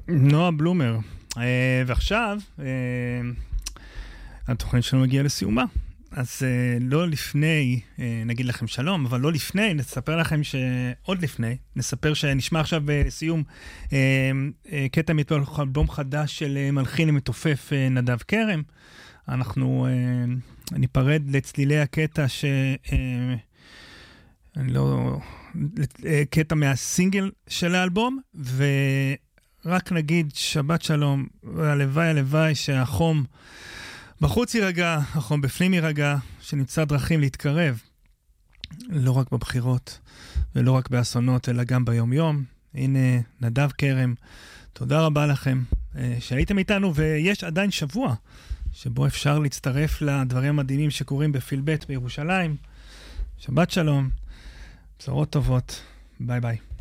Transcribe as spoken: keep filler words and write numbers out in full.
נועה בלומר. ועכשיו, התוכנית שלנו מגיעה לסיומה. אז לא לפני, נגיד לכם שלום, אבל לא לפני, נספר לכם שעוד לפני, נספר שנשמע עכשיו בסיום קטע מתוך אלבום חדש של מלחין המתופף נדב כרם. אנחנו ניפרד לצלילי הקטע ש... אני לא... קטע מהסינגל של האלבום, ורק נגיד שבת שלום, והלוואי הלוואי שהחום בחוץ יירגע, החום בפנים יירגע, שנמצא דרכים להתקרב, לא רק בבחירות, ולא רק באסונות, אלא גם ביום יום. הנה נדב כרם, תודה רבה לכם שהייתם איתנו, ויש עדיין שבוע שבו אפשר להצטרף לדברים המדהימים שקורים בפילבט בירושלים. שבת שלום, בשורות טובות, ביי ביי.